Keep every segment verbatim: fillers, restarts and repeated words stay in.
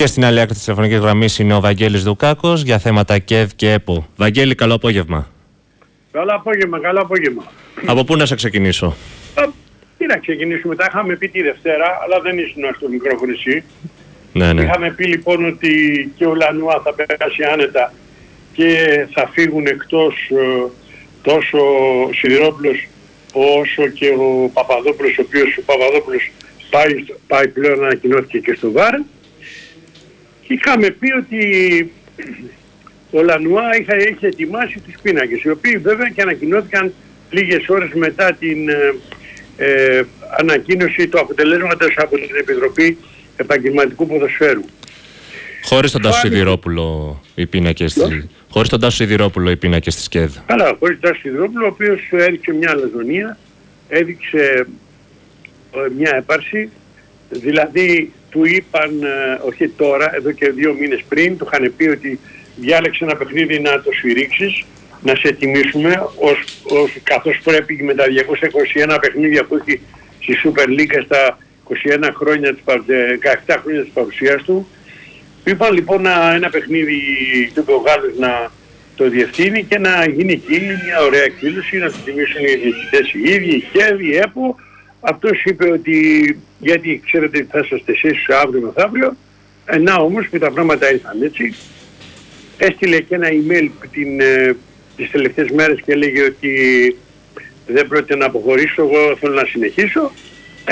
στην άλλη άκρη της τηλεφωνικής γραμμής είναι ο Βαγγέλης Δουκάκος για θέματα ΚΕΔ και ΕΠΟ. Βαγγέλη, καλό απόγευμα. Καλό απόγευμα, καλό απόγευμα. Από πού να σε ξεκινήσω? Α, τι να ξεκινήσουμε, τα είχαμε πει τη Δευτέρα, αλλά δεν ήσουν στο μικρόφωνο εσύ. Ναι, ναι. Είχαμε πει λοιπόν ότι και ο Λανουά θα περάσει άνετα και θα φύγουν εκτός ε, τόσο ο Σιδηρόπουλος όσο και ο Παπαδόπουλος, ο οποίος ο Παπαδόπουλος πάει, πάει πλέον, ανακοινώθηκε και στο ΒΑΡ. Και είχαμε πει ότι ο Λανουά είχε, είχε ετοιμάσει τους πίνακες, οι οποίοι βέβαια και ανακοινώθηκαν λίγες ώρες μετά την ε, ε, ανακοίνωση του αποτελέσματος από την Επιτροπή Επαγγελματικού Ποδοσφαίρου. Χωρίς τον Τάσο Σιδηρόπουλο οι πίνακες της... Χωρίς τον Τάσο Σιδηρόπουλο οι πίνακες της ΚΕΔ. Καλά, χωρίς τον Τάσο Σιδηρόπουλο, ο οποίος έδειξε μια αλαζονία, έδειξε ε, μια έπαρση, δηλαδή του είπαν, ε, όχι τώρα, εδώ και δύο μήνες πριν, του είχαν πει ότι διάλεξε ένα παιχνίδι να το σφυρίξεις, να σε τιμήσουμε, ως, ως, καθώς πρέπει με τα διακόσια είκοσι ένα παιχνίδια που έχει στη Super League στα είκοσι ένα χρόνια, δεκαεπτά χρόνια της παρουσίας του. Είπαν λοιπόν να, ένα παιχνίδι του ο Γάλλος να το διευθύνει και να γίνει εκεί μια ωραία εκδήλωση, να το τιμήσουν οι διαιτητές οι ίδιοι, η ΚΕΔ, η ΕΠΟ. Αυτός είπε ότι, γιατί ξέρετε ότι θα είσαστε εσείς αύριο μεθαύριο, να όμως που τα πράγματα ήρθαν έτσι. Έστειλε και ένα email την, ε, τις τελευταίες μέρες και έλεγε ότι δεν πρόκειται να αποχωρήσω, εγώ θέλω να συνεχίσω. Ε,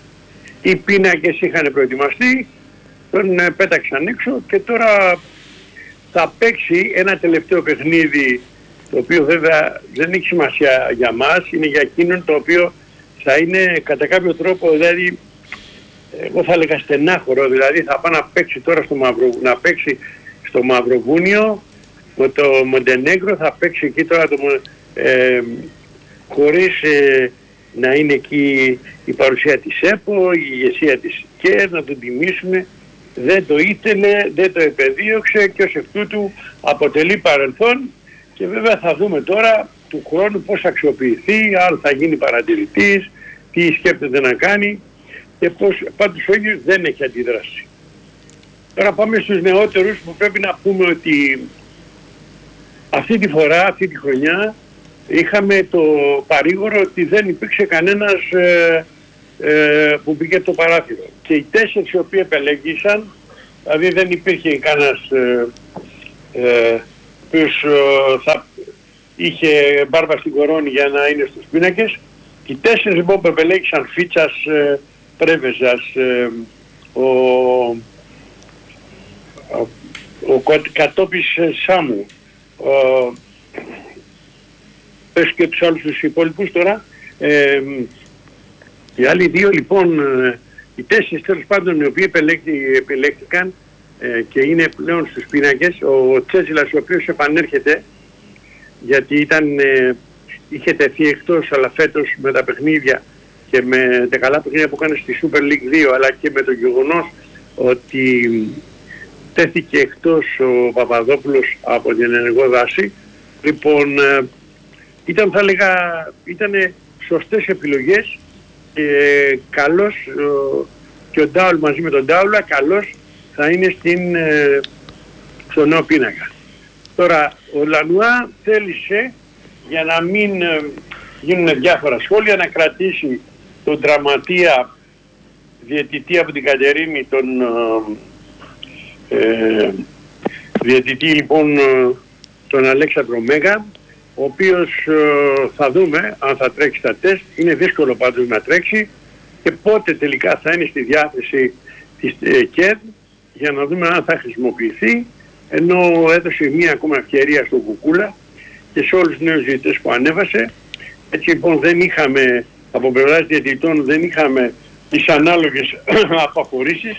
οι πίνακες είχαν προετοιμαστεί, τον ε, πέταξαν έξω και τώρα θα παίξει ένα τελευταίο παιχνίδι, το οποίο βέβαια δεν έχει σημασία για μας, είναι για εκείνον το οποίο θα είναι κατά κάποιο τρόπο, δηλαδή εγώ θα έλεγα στενάχωρο, δηλαδή θα πάει να παίξει τώρα στο Μαυρο, να παίξει στο Μαυροβούνιο με το Μοντενέγκρο, θα παίξει εκεί τώρα το, ε, χωρίς ε, να είναι εκεί η παρουσία της ΕΠΟ, η ηγεσία της ΚΕΡ, να τον τιμήσουμε. Δεν το ήθελε, δεν το επεδίωξε και ως εκ τούτου αποτελεί παρελθόν και βέβαια θα δούμε τώρα του χρόνου πώς θα αξιοποιηθεί, αν θα γίνει παρατηρητής, τι σκέπτεται να κάνει και πώς, πάντως ο ίδιος δεν έχει αντιδράσει. Τώρα πάμε στους νεότερους που πρέπει να πούμε ότι αυτή τη φορά, αυτή τη χρονιά είχαμε το παρήγορο ότι δεν υπήρξε κανένας ε, ε, που πήγε το παράθυρο. Και οι τέσσερις οι οποίοι επελέγησαν, δηλαδή δεν υπήρχε κανένας ε, ε, ποιος ε, θα είχε μπάρβα στην κορώνη για να είναι στους πίνακες. Οι τέσσερις λοιπόν που επελέγησαν, Φίτσας, ε, Πρέβεζας, ε, ο, ο, ο Κατόπης Σάμου, ο, πες και τους άλλους τους υπόλοιπους τώρα, ε, οι άλλοι δύο λοιπόν, ε, οι τέσσερις τέλος πάντων οι οποίοι επιλέχθηκαν ε, και είναι πλέον στους πίνακες, ο Τσέζιλας ο οποίος επανέρχεται γιατί ήταν, ε, είχε τεθεί εκτός, αλλά φέτος με τα παιχνίδια και με τα καλά παιχνίδια που έκανε στη Super League δύο, αλλά και με το γεγονός ότι τέθηκε εκτός ο Παπαδόπουλος από την ενεργό δάση. Λοιπόν, ε, ήταν θα έλεγα, ήταν σωστές επιλογές και καλός ε, και ο Ντάουλ μαζί με τον Ντάουλα καλός θα είναι στην, ε, στο νέο πίνακα. Τώρα ο Λανουά θέλησε, για να μην ε, γίνουν διάφορα σχόλια, να κρατήσει τον δραματία διαιτητή από την Κατερίνη, τον ε, ε, διαιτητή λοιπόν τον Αλέξανδρο Μέγα, ο οποίος ε, θα δούμε αν θα τρέξει τα τεστ. Είναι δύσκολο πάντως να τρέξει και πότε τελικά θα είναι στη διάθεση της ε, ΚΕΔ για να δούμε αν θα χρησιμοποιηθεί, ενώ έδωσε μία ακόμα ευκαιρία στον Κουκούλα και σε όλους τους νέους διαιτητές που ανέβασε. Έτσι λοιπόν δεν είχαμε, από πλευράς διαιτητών δεν είχαμε τις ανάλογες αποχωρήσεις,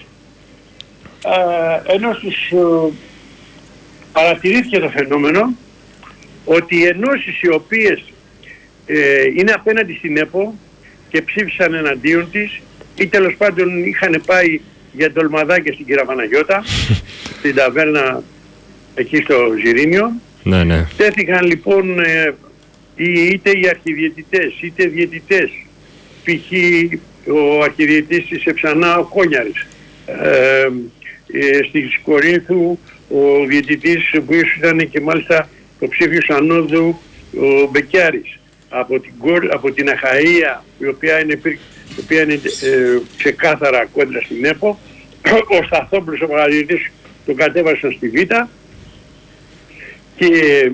ενώ στους ε, παρατηρήθηκε το φαινόμενο ότι οι ενώσεις οι οποίες ε, είναι απέναντι στην ΕΠΟ και ψήφισαν εναντίον της ή τέλος πάντων είχαν πάει για ντολμαδάκια στην Κυραβαναγιώτα, στην ταβέρνα εκεί στο Ζιρήνιο. Ναι, ναι. Τέθηκαν λοιπόν ε, είτε οι αρχιδιαιτητές είτε διαιτητές, π.χ. ο αρχιδιαιτητής της Εψανά ο Κόνιαρης, ε, ε, στη Κορίνθου ο διαιτητής που ήταν και μάλιστα το ψήφιος ανώδου ο Μπεκιάρης. Από την, από την Αχαΐα, η οποία είναι, η οποία είναι ε, ξεκάθαρα κόντρα στην ΕΠΟ, ο Σταθόπουλος ο παρατηρητής τον κατέβασαν στη Β' και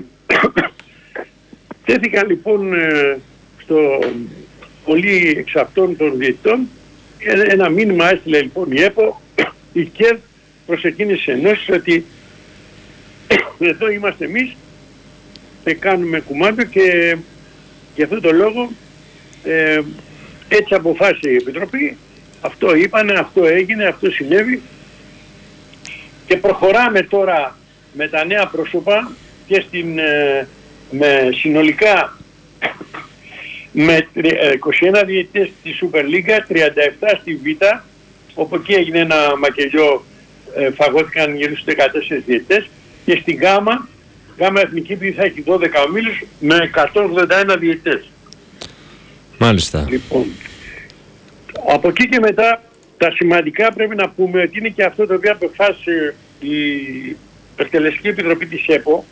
τέθηκαν λοιπόν ε, στο πολύ εξ αυτών των διαιτητών ένα μήνυμα έστειλε λοιπόν η ΕΠΟ, η ΚΕΔ προς εκείνες τις ενώσεις ότι εδώ είμαστε εμείς και κάνουμε κουμάντο και γι' αυτό το λόγο ε, έτσι αποφάσισε η Επιτροπή, αυτό είπανε, αυτό έγινε, αυτό συνέβη και προχωράμε τώρα με τα νέα πρόσωπα και στην, ε, με συνολικά με είκοσι ένα διαιτητές στη Super League, τριάντα επτά στη Β', όπου εκεί έγινε ένα μακελιό, ε, φαγώθηκαν γύρω στους δεκατέσσερις διαιτητές και στην Γάμα, Γάμα Εθνική που θα έχει δώδεκα ομίλους με εκατόν ογδόντα ένα διαιτητές. Μάλιστα. Λοιπόν, από εκεί και μετά τα σημαντικά πρέπει να πούμε ότι είναι και αυτό το οποίο αποφάσισε η Εκτελεστική Επιτροπή της ΕΠΟ,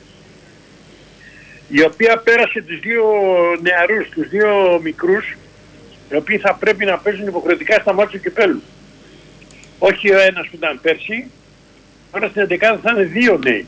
η οποία πέρασε τους δύο νεαρούς, τους δύο μικρούς, οι οποίοι θα πρέπει να παίζουν υποχρεωτικά στα μάτια του κυπέλλου. Όχι ο ένας που ήταν πέρσι, τώρα στην εντεκάδα θα είναι δύο νέοι.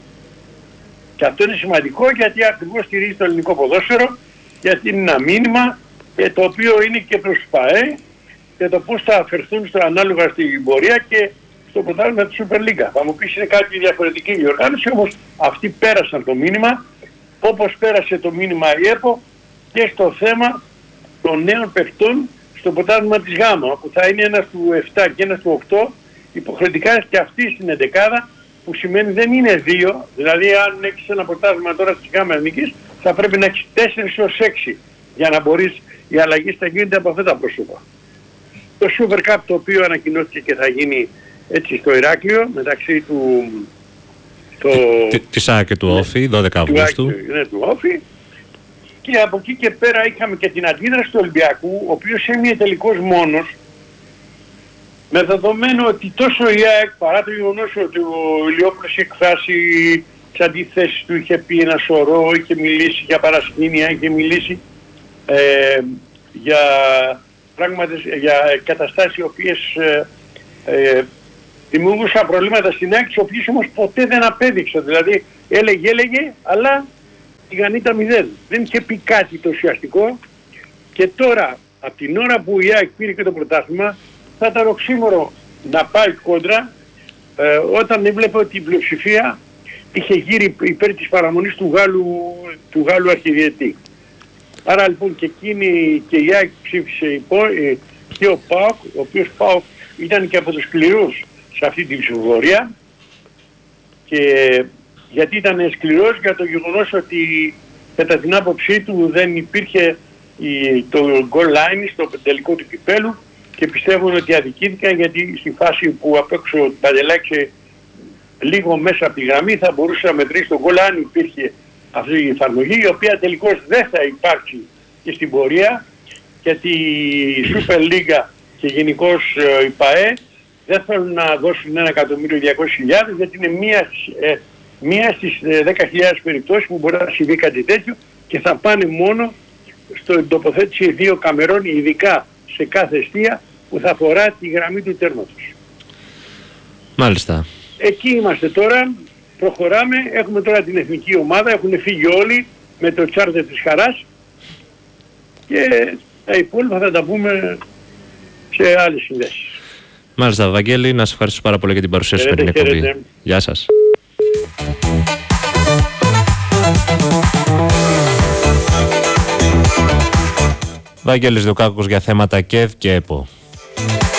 Και αυτό είναι σημαντικό γιατί ακριβώς στηρίζει το ελληνικό ποδόσφαιρο, γιατί είναι ένα μήνυμα και το οποίο είναι και προς ΠΑΕ και το πώς θα αφαιρθούν στο ανάλογα στην πορεία και στο πρωτάθλημα της Super League. Θα μου πεις είναι κάτι διαφορετική η οργάνωση, όμως αυτοί πέρασαν το μήνυμα, όπως πέρασε το μήνυμα η ΕΠΟ και στο θέμα των νέων παιχτών στο πρωτάθλημα της Γάμα, που θα είναι ένας του επτά και ένας του οκτώ, υποχρεωτικά και αυτή στην εντεκάδα, που σημαίνει δεν είναι δύο, δηλαδή αν έχεις ένα πρωτάθλημα τώρα της Γάμα Εθνικής, θα πρέπει να έχεις τέσσερα έως έξι για να μπορείς, η αλλαγή θα γίνεται από αυτά τα πρόσωπα. Το Super Cup, το οποίο ανακοινώθηκε και θα γίνει έτσι στο Ηράκλειο, μεταξύ του... Το... Της ΑΕΚ και του Όφη, δώδεκα Αυγούστου. Ναι, του Όφη. Και από εκεί και πέρα είχαμε και την αντίδραση του Ολυμπιακού, ο οποίος έμεινε τελικώς μόνος, με δεδομένο ότι τόσο η ΑΕΚ, παρά το γεγονός ότι ο Ηλιόπουλος είχε εκφράσει τις αντιθέσεις του, είχε πει ένα σωρό, είχε μιλήσει για παρασκήνια, είχε μιλήσει ε, για πράγματα, για καταστάσεις οι οποίες ε, ε, δημιουργούσαν προβλήματα στην ΑΕΚ, τις οποίες όμως ποτέ δεν απέδειξε. Δηλαδή έλεγε, έλεγε, αλλά τηγανίτα μηδέν. Δεν είχε πει κάτι το ουσιαστικό και τώρα, από την ώρα που η ΑΕΚ πήρε και το πρωτάθλημα, θα ήταν οξύμορο να πάει κόντρα ε, όταν έβλεπε ότι η πλειοψηφία είχε γύρει υπέρ της παραμονής του Γάλλου, του Γάλλου αρχιδιετή. Άρα λοιπόν και εκείνη και η ΑΕΚ ψήφισε υπό, ε, και ο ΠΑΟΚ, ο οποίος ΠΑΟΚ ήταν και από τους σκληρούς σε αυτή την ψηφοφορία, και γιατί ήταν σκληρός για το γεγονός ότι κατά την άποψή του δεν υπήρχε η, το goal line στο τελικό του κυπέλου και πιστεύουν ότι αδικήθηκαν, γιατί στη φάση που απ' έξω παντελάξε λίγο μέσα από τη γραμμή θα μπορούσε να μετρήσει το goal αν υπήρχε αυτή η εφαρμογή, η οποία τελικώς δεν θα υπάρξει και στην πορεία, γιατί η Super League και γενικώς η ΠΑΕ δεν θέλουν να δώσουν ένα εκατομμύριο διακόσιες χιλιάδες, γιατί είναι μία, ε, μία στις δέκα χιλιάδες περιπτώσεις που μπορεί να συμβεί κάτι τέτοιο και θα πάνε μόνο στην τοποθέτηση δύο καμερών, ειδικά σε κάθε εστία που θα φορά τη γραμμή του τέρματος. Μάλιστα. Εκεί είμαστε τώρα, προχωράμε, έχουμε τώρα την εθνική ομάδα, έχουν φύγει όλοι με το τσάρτερ της χαράς και τα υπόλοιπα θα τα πούμε σε άλλες συνδέσεις. Μάλιστα, Βαγγέλη, να σας ευχαριστήσω πάρα πολύ για την παρουσία σου στην εκπομπή. Γεια σας. Βαγγέλης Δουκάκος για θέματα ΚΕΔ και ΕΠΟ.